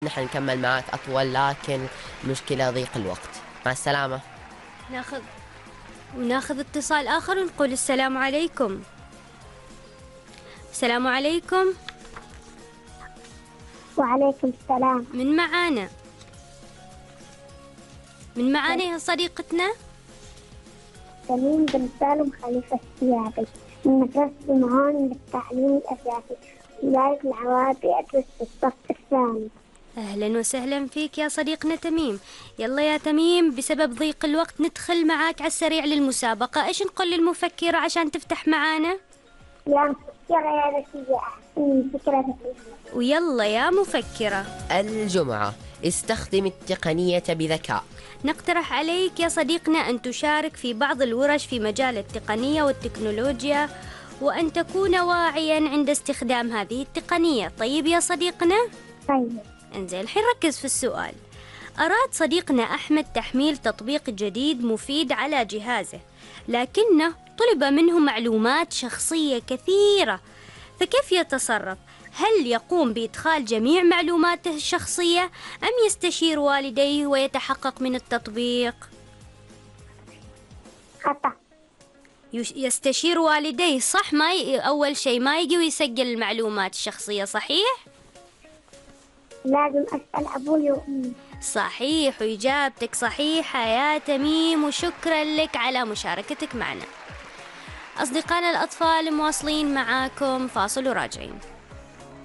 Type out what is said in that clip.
نحن نكمل معك أطول، لكن المشكلة ضيق الوقت. مع السلامة. ناخذ اتصال آخر ونقول السلام عليكم. السلام عليكم. وعليكم السلام. من معانا يا صديقتنا؟ تميم بن سالم خليفة الثيابي من مدرسة المعاون للتعليم الأساسي، ولاية العوادي، أدرس في الصف الثاني. أهلا وسهلا فيك يا صديقنا تميم. يلا يا تميم، بسبب ضيق الوقت ندخل معاك على السريع للمسابقة. إيش نقول للمفكرة عشان تفتح معانا؟ يا مفكرة يا ذكية، أحسن فكرة ذكية. ويلا يا مفكرة. الجمعة، استخدم التقنية بذكاء. نقترح عليك يا صديقنا أن تشارك في بعض الورش في مجال التقنية والتكنولوجيا، وأن تكون واعيا عند استخدام هذه التقنية. طيب يا صديقنا؟ طيب. انزين، الحين ركز في السؤال. أراد صديقنا أحمد تحميل تطبيق جديد مفيد على جهازه، لكنه طلب منه معلومات شخصية كثيرة، فكيف يتصرف؟ هل يقوم بإدخال جميع معلوماته الشخصية أم يستشير والديه ويتحقق من التطبيق؟ خطأ. يستشير والديه، صح؟ أول شيء ما يجي ويسجل المعلومات الشخصية، صحيح؟ لازم أسأل أبوي وأمي. صحيح، وإجابتك صحيحة يا تميم، وشكرا لك على مشاركتك معنا. أصدقائنا الأطفال مواصلين معاكم، فاصل وراجعين.